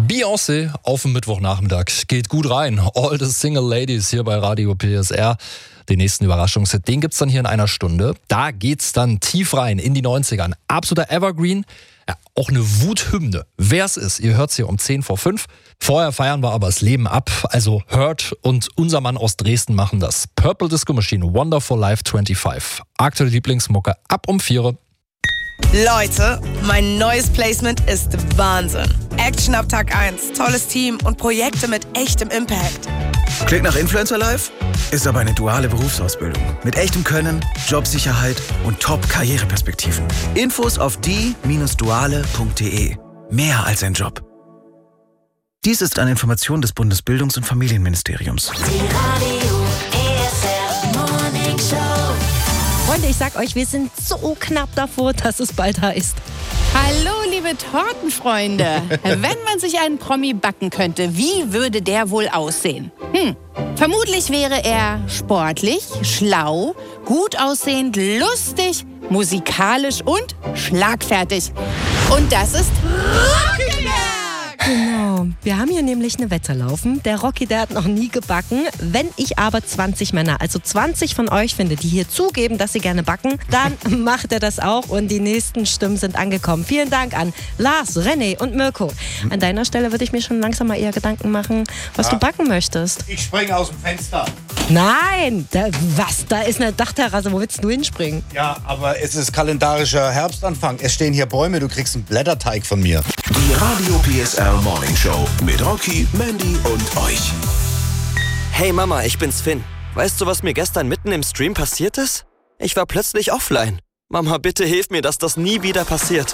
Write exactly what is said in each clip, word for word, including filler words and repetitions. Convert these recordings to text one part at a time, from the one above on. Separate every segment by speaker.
Speaker 1: Beyoncé auf dem Mittwochnachmittag. Geht gut rein. All the Single Ladies hier bei Radio P S R. Den nächsten Überraschungshit, den gibt's dann hier in einer Stunde. Da geht's dann tief rein in die neunziger. Ein absoluter Evergreen. Ja, auch eine Wuthymne. Wer es ist, ihr hört's hier um zehn vor fünf. Vorher feiern wir aber das Leben ab. Also Hurt und unser Mann aus Dresden machen das. Purple Disco Machine, Wonderful Life fünfundzwanzig. Aktuelle Lieblingsmucke ab um vier.
Speaker 2: Leute, mein neues Placement ist Wahnsinn. Action ab Tag eins, tolles Team und Projekte mit echtem Impact.
Speaker 3: Klingt nach Influencer Life? Ist aber eine duale Berufsausbildung. Mit echtem Können, Jobsicherheit und Top-Karriereperspektiven. Infos auf die Bindestrich duale Punkt de. Mehr als ein Job. Dies ist eine Information des Bundesbildungs- und Familienministeriums.
Speaker 4: Die Radio P S R Morning Show.
Speaker 5: Freunde, ich sag euch, wir sind so knapp davor, dass es bald heißt.
Speaker 6: Hallo, liebe Tortenfreunde. Wenn man sich einen Promi backen könnte, wie würde der wohl aussehen? Hm, vermutlich wäre er sportlich, schlau, gut aussehend, lustig, musikalisch und schlagfertig. Und das ist Rockyberg!
Speaker 5: Genau, wir haben hier nämlich eine Wette laufen. Der Rocky, der hat noch nie gebacken. Wenn ich aber zwanzig Männer, also zwanzig von euch finde, die hier zugeben, dass sie gerne backen, dann macht er das auch und die nächsten Stimmen sind angekommen. Vielen Dank an Lars, René und Mirko. An deiner Stelle würde ich mir schon langsam mal eher Gedanken machen, was
Speaker 7: Ja.
Speaker 5: du backen möchtest.
Speaker 7: Ich springe aus dem Fenster.
Speaker 5: Nein, da, was? Da ist eine Dachterrasse, wo willst du hinspringen?
Speaker 7: Ja, aber es ist kalendarischer Herbstanfang. Es stehen hier Bäume, du kriegst einen Blätterteig von mir.
Speaker 8: Die Radio P S R Morning Show mit Rocky, Mandy und euch.
Speaker 9: Hey Mama, ich bin's Finn. Weißt du, was mir gestern mitten im Stream passiert ist? Ich war plötzlich offline. Mama, bitte hilf mir, dass das nie wieder passiert.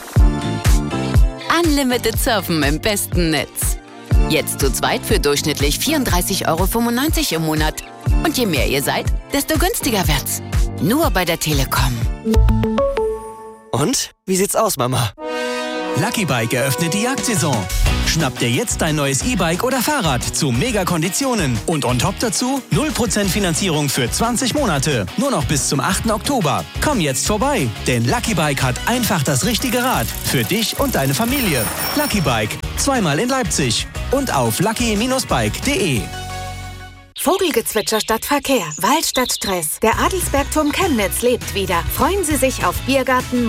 Speaker 10: Unlimited Surfen im besten Netz. Jetzt zu zweit für durchschnittlich vierunddreißig Euro fünfundneunzig im Monat. Und je mehr ihr seid, desto günstiger wird's. Nur bei der Telekom.
Speaker 9: Und? Wie sieht's aus, Mama?
Speaker 11: Lucky Bike eröffnet die Jagdsaison. Schnapp dir jetzt dein neues E-Bike oder Fahrrad zu Mega-Konditionen. Und on top dazu null Prozent Finanzierung für zwanzig Monate. Nur noch bis zum achten Oktober. Komm jetzt vorbei, denn Lucky Bike hat einfach das richtige Rad. Für dich und deine Familie. Lucky Bike, zweimal in Leipzig. Und auf lucky Bindestrich bike Punkt de.
Speaker 12: Vogelgezwitscher statt Verkehr, Wald statt Stress. Der Adelsbergturm Chemnitz lebt wieder. Freuen Sie sich auf Biergarten,